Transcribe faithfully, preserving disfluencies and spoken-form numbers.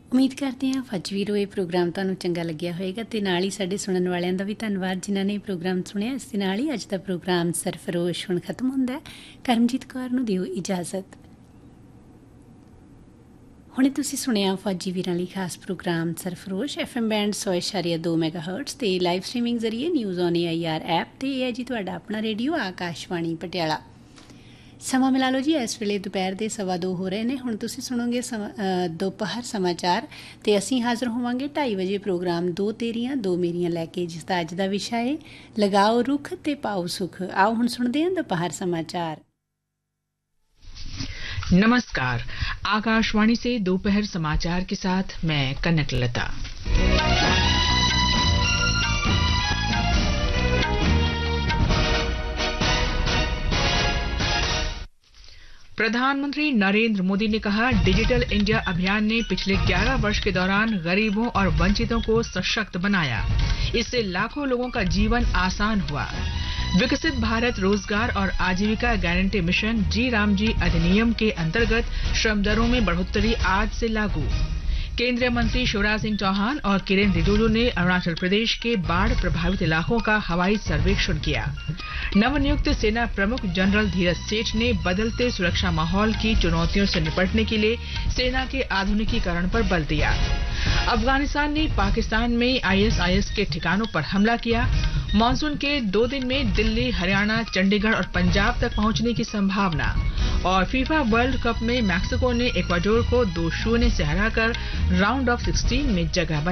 ਉਮੀਦ ਕਰਦੇ ਹਾਂ ਫੱਜ ਵੀਰੋ ਇਹ ਪ੍ਰੋਗਰਾਮ ਤੁਹਾਨੂੰ ਚੰਗਾ ਲੱਗਿਆ ਹੋਵੇਗਾ ਤੇ ਨਾਲ ਹੀ ਸਾਡੇ ਸੁਣਨ ਵਾਲਿਆਂ ਦਾ ਵੀ ਧੰਨਵਾਦ ਜਿਨ੍ਹਾਂ ਨੇ ਇਹ ਪ੍ਰੋਗਰਾਮ ਸੁਣਿਆ। ਇਸ ਦੇ ਨਾਲ ਹੀ ਅੱਜ ਦਾ ਪ੍ਰੋਗਰਾਮ ਸਰਫਰੋਸ਼ ਹੁਣ ਖਤਮ ਹੁੰਦਾ ਹੈ। ਕਰਮਜੀਤ ਕੌਰ ਨੂੰ ਦਿਓ ਇਜਾਜ਼ਤ। ਹੁਣੇ ਤੁਸੀਂ ਸੁਣਿਆ ਫੌਜੀ ਵੀਰਾਂ ਲਈ ਖਾਸ programme Sarfarosh F M band ਸੌ ਇਸ਼ਾਰੀਆ ਦੋ ਮੈਗਾ ਹਰਟਸ ਤੇ ਲਾਈਵ ਸਟ੍ਰੀਮਿੰਗ ਜ਼ਰੀਏ news on A I R app ਤੇ ਇਹ ਹੈ ਜੀ ਤੁਹਾਡਾ ਆਪਣਾ ਰੇਡੀਓ ਆਕਾਸ਼ਵਾਣੀ ਪਟਿਆਲਾ। ਸਮਾਂ ਮਿਲਾ ਲਓ ਜੀ, ਇਸ ਵੇਲੇ ਦੁਪਹਿਰ ਦੇ ਸਵਾ ਦੋ ਹੋ ਰਹੇ ਨੇ। ਹੁਣ ਤੁਸੀਂ ਸੁਣੋਗੇ ਸਮਾਂ ਦੁਪਹਿਰ ਸਮਾਚਾਰ ਤੇ ਅਸੀਂ ਹਾਜ਼ਰ ਹੋਵਾਂਗੇ ਢਾਈ ਵਜੇ ਪ੍ਰੋਗਰਾਮ ਦੋ ਤੇਰੀਆਂ ਦੋ ਮੇਰੀਆਂ ਲੈ ਕੇ, ਜਿਸ ਦਾ ਅੱਜ ਦਾ ਵਿਸ਼ਾ ਹੈ ਲਗਾਓ ਰੁੱਖ ਤੇ ਪਾਓ ਸੁੱਖ। ਆਓ ਹੁਣ ਸੁਣਦੇ ਹਾਂ ਦੁਪਹਿਰ समाचार। नमस्कार, आकाशवाणी से दोपहर समाचार के साथ मैं कनक लता। प्रधानमंत्री नरेंद्र मोदी ने कहा, डिजिटल इंडिया अभियान ने पिछले ग्यारह वर्ष के दौरान गरीबों और वंचितों को सशक्त बनाया। इससे लाखों लोगों का जीवन आसान हुआ। विकसित भारत रोजगार और आजीविका गारंटी मिशन जी राम जी अधिनियम के अंतर्गत श्रम दरों में बढ़ोतरी आज से लागू। केंद्रीय मंत्री शिवराज सिंह चौहान और किरेन रिजिजू ने अरुणाचल प्रदेश के बाढ़ प्रभावित इलाकों का हवाई सर्वेक्षण किया। नवनियुक्त सेना प्रमुख जनरल धीरज सेठ ने बदलते सुरक्षा माहौल की चुनौतियों से निपटने के लिए सेना के आधुनिकीकरण पर बल दिया। अफगानिस्तान ने पाकिस्तान में आई एस आई एस के ठिकानों पर हमला किया। मॉनसून के दो दिन में दिल्ली, हरियाणा, चंडीगढ़ और पंजाब तक पहुंचने की संभावना। और फीफा वर्ल्ड कप में मैक्सिको ने इक्वाडोर को दो शून्य से हराकर राउंड ऑफ सिक्सटीन में जगह बनाई।